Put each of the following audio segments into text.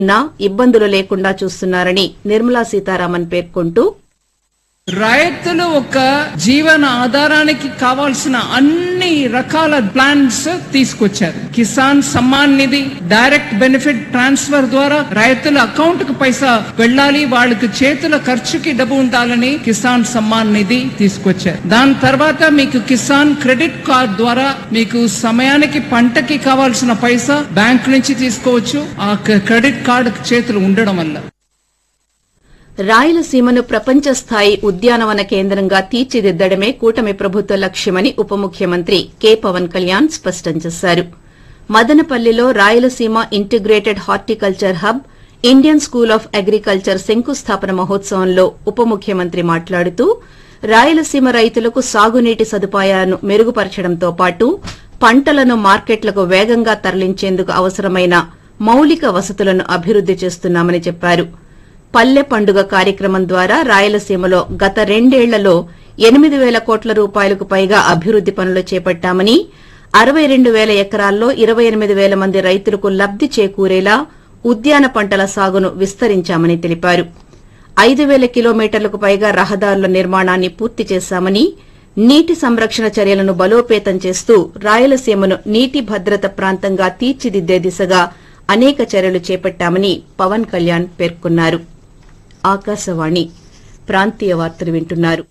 ఇబ్బందులు లేకుండా చూస్తున్నారని నిర్మలా సీతారామన్ పేర్కొంటూ రైతులు ఒక జీవన ఆధారానికి కావాల్సిన అన్ని రకాల ప్లాన్స్ తీసుకొచ్చారు. Kisan Samman Nidhi, direct benefit transfer ద్వారా రైతుల అకౌంట్ కు పైసా వెళ్ళాలి, వాళ్ళకి చేతుల ఖర్చుకి డబ్బు ఉండాలని కిసాన్ సమ్మాన్ నిధి తీసుకొచ్చారు. దాని తర్వాత మీకు కిసాన్ క్రెడిట్ కార్డ్ ద్వారా మీకు సమయానికి పంటకి కావాల్సిన పైసా బ్యాంక్ నుంచి తీసుకోవచ్చు, ఆ క్రెడిట్ కార్డు చేతులు ఉండడం వల్ల. రాయలసీమను ప్రపంచ స్థాయి ఉద్యానవన కేంద్రంగా తీర్చిదిద్దడమే కూటమి ప్రభుత్వ లక్ష్యమని ఉప ముఖ్యమంత్రి కె పవన్ కళ్యాణ్ స్పష్టం చేశారు. మదనపల్లిలో Rayalaseema integrated horticulture hub, Indian school of agriculture శంకుస్థాపన మహోత్సవంలో ఉప ముఖ్యమంత్రి మాట్లాడుతూ రాయలసీమ రైతులకు సాగునీటి సదుపాయాలను మెరుగుపరచడంతో పాటు పంటలను మార్కెట్లకు వేగంగా తరలించేందుకు అవసరమైన మౌలిక వసతులను అభివృద్ది చేస్తున్నామని చెప్పారు. పల్లె పండుగ కార్యక్రమం ద్వారా రాయలసీమలో గత 2 ఏళ్లలో 8,000 కోట్ల రూపాయలకు పైగా అభివృద్ది పనులు చేపట్టామని, 62,000 ఎకరాల్లో 28,000 మంది రైతులకు లబ్ది చేకూరేలా ఉద్యాన పంటల సాగును విస్తరించామని తెలిపారు. 5,000 కిలోమీటర్లకు పైగా రహదారుల నిర్మాణాన్ని పూర్తి చేశామని, నీటి సంరక్షణ చర్యలను బలోపేతం చేస్తూ రాయలసీమను నీటి భద్రత ప్రాంతంగా తీర్చిదిద్దే దిశగా అనేక చర్యలు చేపట్టామని పవన్ కళ్యాణ్ పేర్కొన్నారు. ఆకాశవాణి ప్రాంతీయ వార్తలు వింటున్నారు.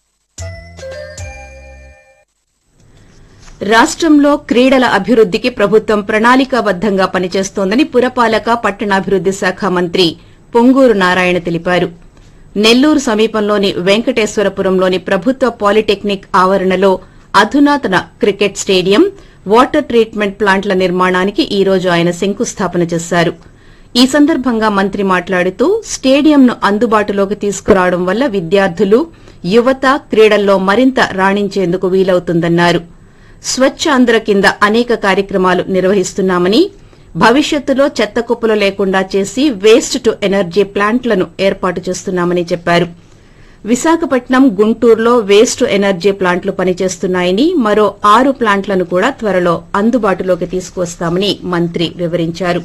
రాష్టంలో క్రీడల అభివృద్దికి ప్రభుత్వం ప్రణాళికాబద్దంగా పనిచేస్తోందని పురపాలక పట్టణాభివృద్ది శాఖ మంత్రి పొంగూరు నారాయణ తెలిపారు. నెల్లూరు సమీపంలోని వెంకటేశ్వరపురంలోని ప్రభుత్వ పాలిటెక్నిక్ ఆవరణలో అధునాతన క్రికెట్ స్టేడియం, వాటర్ ట్రీట్మెంట్ ప్లాంట్ల నిర్మాణానికి ఈ రోజు ఆయన శంకుస్థాపన చేశారు. ఈ సందర్భంగా మంత్రి మాట్లాడుతూ స్టేడియంను అందుబాటులోకి తీసుకురావడం వల్ల విద్యార్థులు, యువత క్రీడల్లో మరింత రాణించేందుకు వీలవుతుందన్నారు. స్వచ్ఛ ఆంధ్ర కింద అనేక కార్యక్రమాలు నిర్వహిస్తున్నామని, భవిష్యత్తులో చెత్త కుప్పలు లేకుండా చేసి వేస్ట్ టు ఎనర్జీ ప్లాంట్లను ఏర్పాటు చేస్తున్నామని చెప్పారు. విశాఖపట్నం, గుంటూరులో వేస్ట్ టు ఎనర్జీ ప్లాంట్లు పనిచేస్తున్నాయని, మరో 6 ప్లాంట్లను కూడా త్వరలో అందుబాటులోకి తీసుకువస్తామని మంత్రి వివరించారు.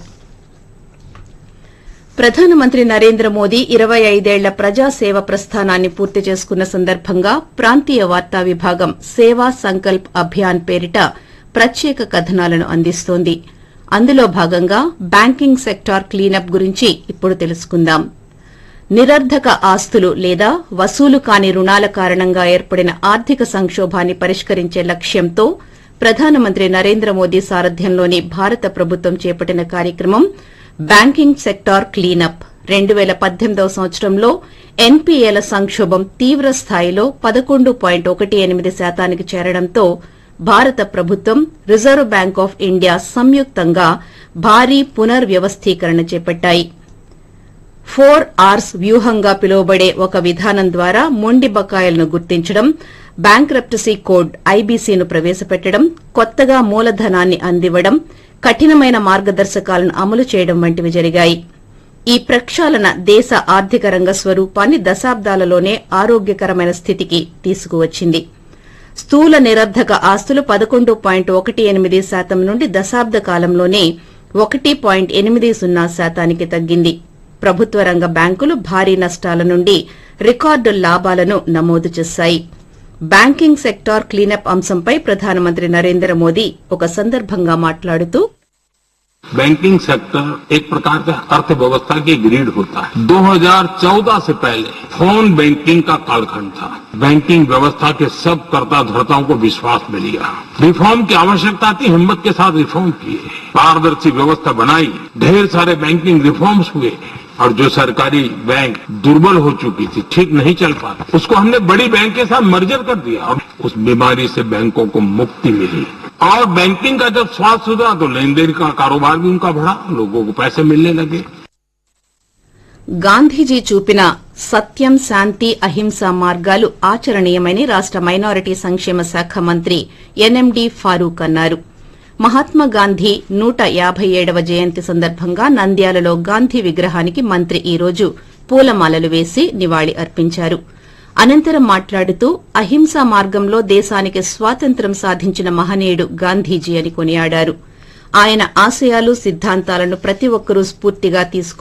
ప్రధానమంత్రి నరేంద్ర మోదీ 25 ఏళ్ల ప్రజాసేవ ప్రస్థానాన్ని పూర్తి చేసుకున్న సందర్భంగా ప్రాంతీయ వార్తా విభాగం సేవా సంకల్ప్ అభియాన్ పేరిట ప్రత్యేక కథనాలను అందిస్తోంది. అందులో భాగంగా బ్యాంకింగ్ సెక్టార్ క్లీనప్ గురించి ఇప్పుడు తెలుసుకుందాం. నిరర్ధక ఆస్తులు లేదా వసూలు కాని రుణాల కారణంగా ఏర్పడిన ఆర్థిక సంక్షోభాన్ని పరిష్కరించే లక్ష్యంతో ప్రధానమంత్రి నరేంద్ర మోదీ సారథ్యంలోని భారత ప్రభుత్వం చేపట్టిన కార్యక్రమం బ్యాంకింగ్ సెక్టార్ క్లీనప్. 2018వ సంవత్సరంలో ఎన్పీఏల సంక్షోభం తీవ్ర స్థాయిలో 11.18% చేరడంతో భారత ప్రభుత్వం, రిజర్వ్ బ్యాంక్ ఆఫ్ ఇండియా సంయుక్తంగా భారీ పునర్వ్యవస్థీకరణ చేపట్టాయి. 4Rs వ్యూహంగా పిలువబడే ఒక విధానం ద్వారా మొండి బకాయిలను గుర్తించడం, బ్యాంక్రప్టసీ కోడ్ ఐబీసీను ప్రవేశపెట్టడం, కొత్తగా మూలధనాన్ని అందివ్వడం, కఠినమైన మార్గదర్శకాలను అమలు చేయడం వంటివి జరిగాయి. ఈ ప్రక్షాళన దేశ ఆర్థిక రంగ స్వరూపాన్ని దశాబ్దాలలోనే ఆరోగ్యకరమైన స్థితికి తీసుకువచ్చింది. స్థూల నిరర్ధక ఆస్తులు 11.18% నుండి దశాబ్ద కాలంలోనే 1.80% తగ్గింది. ప్రభుత్వ రంగ బ్యాంకులు భారీ నష్టాల నుండి రికార్డు లాభాలను నమోదు చేశాయి. బ్యాంకింగ్ సెక్టార్ క్లీనప్ అంశంపై ప్రధానమంత్రి నరేంద్ర మోదీ ఒక సందర్భంగా మాట్లాడుతూ बैंकिंग सेक्टर एक प्रकार का अर्थव्यवस्था की ग्रिड होता है। 2014 से पहले फोन बैंकिंग का कालखंड था। बैंकिंग व्यवस्था के सब कर्ता धर्ताओं को विश्वास मिल गया। रिफॉर्म की आवश्यकता थी, हिम्मत के साथ रिफॉर्म किए, पारदर्शी व्यवस्था बनाई, ढेर सारे बैंकिंग रिफॉर्म्स हुए और जो सरकारी बैंक दुर्बल हो चुकी थी, ठीक नहीं चल पाती, उसको हमने बड़ी बैंक के साथ मर्जर कर दिया और उस बीमारी से बैंकों को मुक्ति मिली। और बैंकिंग का जब स्वास्थ्य सुधरा तो लेन देन का कारोबार भी उनका बढ़ा, लोगों को पैसे मिलने लगे। గాంధీజీ చూపిన సత్యం, శాంతి, అహింస మార్గాలు ఆచరణీయమని రాష్ట మైనారిటీ సంక్షేమ శాఖ మంత్రి ఎన్ఎండి ఫారూక్ అన్నారు. మహాత్మాగాంధీ 157వ జయంతి సందర్భంగా నంద్యాలలో గాంధీ విగ్రహానికి మంత్రి ఈ రోజు పూలమాలలు వేసి నివాళి అర్పించారు. అనంతరం మాట్లాడుతూ అహింసా మార్గంలో దేశానికి స్వాతంత్ర్యం సాధించిన మహనీయుడు గాంధీజీ అని కొనియాడారు. ఆయన ఆశయాలు సిద్ధాంతాలను ప్రతి ఒక్కరూ స్ఫూర్తిగా